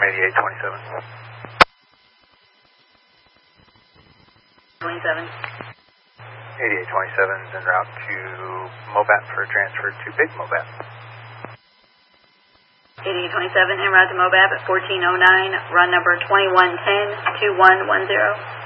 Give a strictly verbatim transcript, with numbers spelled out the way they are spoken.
eighty-eight twenty-seven. twenty-seven. eighty-eight twenty-seven is en route to MOBAP for transfer to Big MOBAP. eighty-eight twenty-seven en route to MOBAP at fourteen oh nine, run number twenty-one ten, two one one zero.